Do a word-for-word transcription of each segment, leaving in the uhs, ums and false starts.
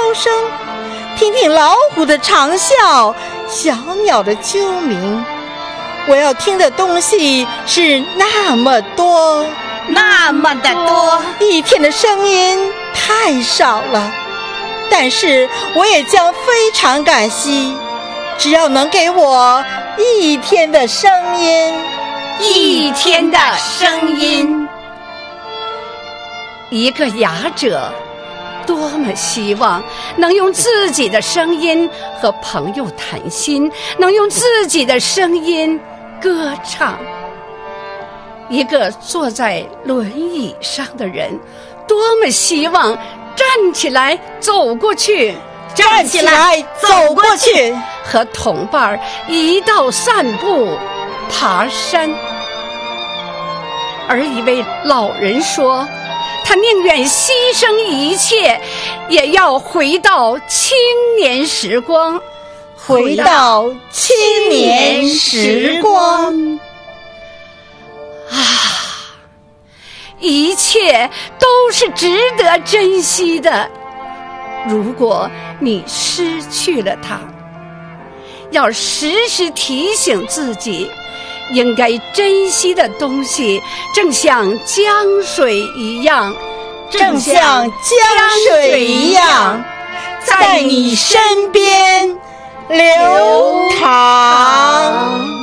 声，听听老虎的长啸，小鸟的啾鸣。我要听的东西是那么多， 那么的多， 一天的声音太少了。但是我也将非常感激，只要能给我一天的声音， 一天的声音。 一个哑者多么希望能用自己的声音和朋友谈心，能用自己的声音歌唱。一个坐在轮椅上的人多么希望站起来走过去， 站起来走过去， 和同伴一道散步爬山。而一位老人说，他宁愿牺牲一切，也要回到青年时光， 回到青年时光。 啊，一切都是值得珍惜的。如果你失去了它，要时时提醒自己，应该珍惜的东西正像江水一样， 正像江水一样，在你身边流淌。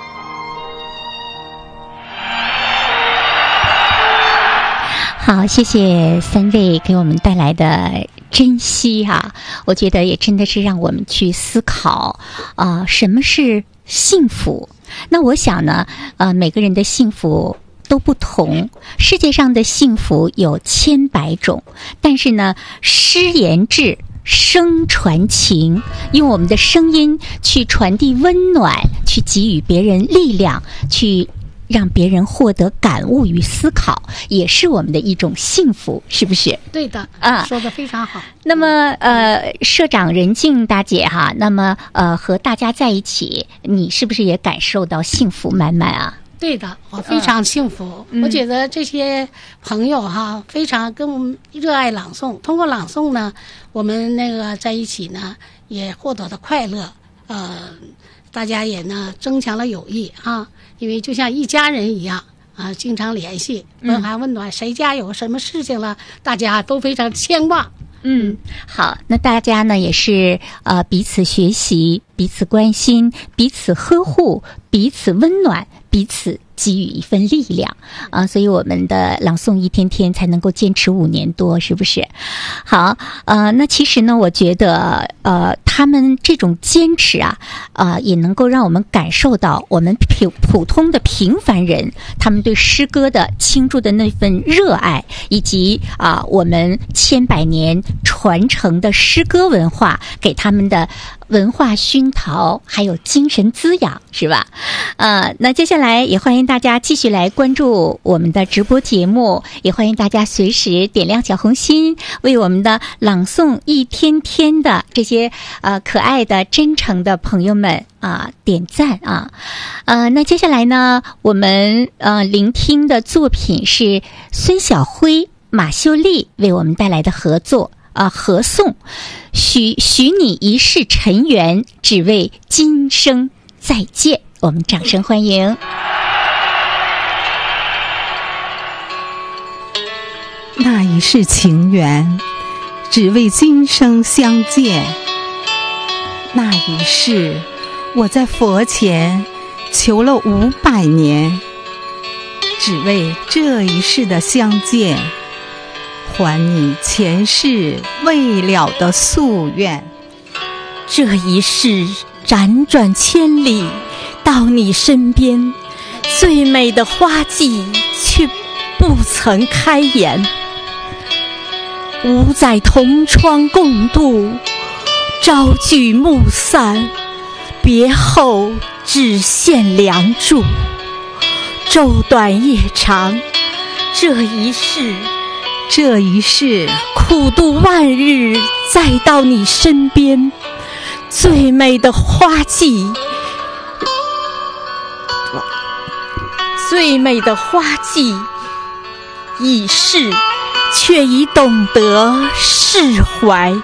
好，谢谢三位给我们带来的珍惜哈、啊，我觉得也真的是让我们去思考啊、呃，什么是幸福？那我想呢，呃，每个人的幸福都不同，世界上的幸福有千百种，但是呢，诗言志，声传情，用我们的声音去传递温暖，去给予别人力量，去让别人获得感悟与思考，也是我们的一种幸福，是不是？ 对的， 啊， 说得非常好。 那么，呃，社长任静大姐哈，那么呃，和大家在一起，你是不是也感受到幸福满满啊？ 对的，我非常幸福。嗯、我觉得这些朋友哈，非常跟我们热爱朗诵，通过朗诵呢，我们那个在一起呢，也获得了快乐。呃，大家也呢增强了友谊啊。因为就像一家人一样啊，经常联系，问寒问暖，谁家有什么事情了，大家都非常牵挂。 嗯，好，那大家呢也是呃彼此学习，彼此关心，彼此呵护，彼此温暖，彼此给予一份力量啊，所以我们的朗诵一天天才能够坚持五年多，是不是？好，呃，那其实呢，我觉得呃，他们这种坚持啊，呃，也能够让我们感受到我们普普通的平凡人，他们对诗歌的倾注的那份热爱，以及啊、呃，我们千百年传承的诗歌文化给他们的文化熏陶，还有精神滋养，是吧？呃，那接下来也欢迎大家继续来关注我们的直播节目，也欢迎大家随时点亮小红心，为我们的朗诵一天天的这些呃可爱的真诚的朋友们啊、呃、点赞啊。呃，那接下来呢，我们呃聆听的作品是孙晓辉、马秀丽为我们带来的合作啊、呃、合颂，许许你一世尘缘，只为今生再见。我们掌声欢迎。 那一世情缘，只为今生相见。那一世，我在佛前求了五百年，只为这一世的相见，还你前世未了的夙愿。 这一世辗转千里到你身边，最美的花季却不曾开颜。五载同窗共度，朝聚暮散，别后只羡梁祝。昼短夜长，这一世， 这一世苦度万日，再到你身边，最美的花季，最美的花季已逝，却已懂得释怀。